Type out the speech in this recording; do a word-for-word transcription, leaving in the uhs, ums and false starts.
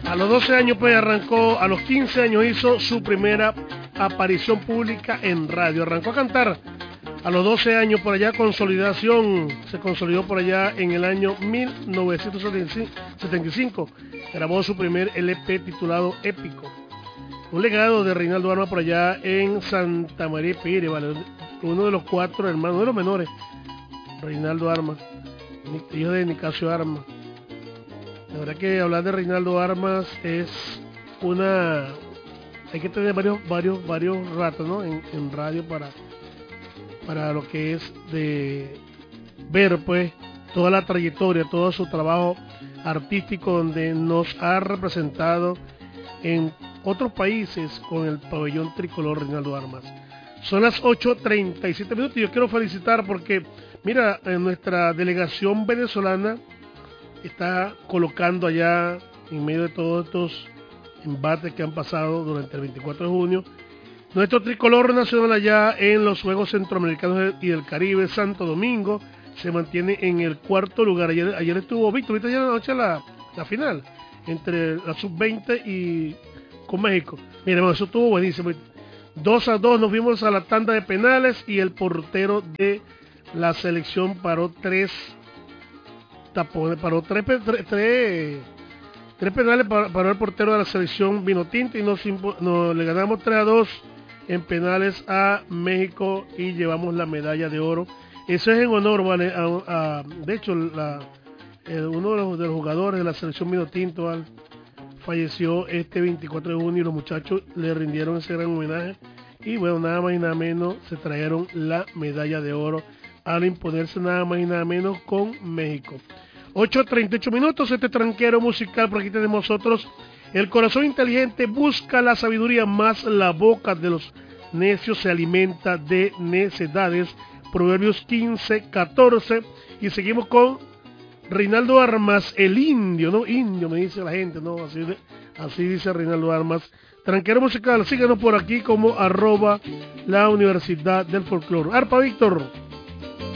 A los doce años pues arrancó, a los quince años hizo su primera aparición pública en radio. Arrancó a cantar a los doce años por allá, consolidación, se consolidó por allá en el año mil novecientos setenta y cinco. Grabó su primer L P titulado Épico. Un legado de Reinaldo Armas por allá en Santa María de Pire, ¿vale? Uno de los cuatro hermanos, uno de los menores, Reinaldo Armas, hijo de Nicasio Armas. La verdad que hablar de Reinaldo Armas es una... Hay que tener varios varios varios ratos, ¿no? en, en radio para, para lo que es de ver pues toda la trayectoria, todo su trabajo artístico donde nos ha representado en otros países con el pabellón tricolor Reinaldo Armas. Son las ocho treinta y siete minutos y yo quiero felicitar porque, mira, en nuestra delegación venezolana está colocando allá, en medio de todos estos embates que han pasado durante el veinticuatro de junio, nuestro tricolor nacional allá en los Juegos Centroamericanos y del Caribe, Santo Domingo, se mantiene en el cuarto lugar. Ayer, ayer estuvo Víctor, viste ayer anoche la, la final, entre la sub veinte y con México. Mira, eso estuvo buenísimo. dos a dos nos fuimos a la tanda de penales y el portero de la selección paró tres tapones, paró tres, tres, tres, tres penales, paró el portero de la selección Vinotinto y nos, nos le ganamos tres a dos en penales a México y llevamos la medalla de oro. Eso es en honor, ¿vale? A, a, de hecho, la, el, uno de los, de los jugadores de la selección Vinotinto, ¿vale?, falleció este veinticuatro de junio y los muchachos le rindieron ese gran homenaje y bueno, nada más y nada menos se trajeron la medalla de oro al imponerse nada más y nada menos con México. ocho treinta y ocho minutos, este tranquero musical, por aquí tenemos nosotros. El corazón inteligente busca la sabiduría, más la boca de los necios se alimenta de necedades. Proverbios quince, catorce. Y seguimos con Reinaldo Armas, el indio, ¿no? Indio, me dice la gente, ¿no? Así, de, así dice Reinaldo Armas. Tranquero musical, síganos por aquí como arroba la Universidad del Folclore. Arpa Víctor.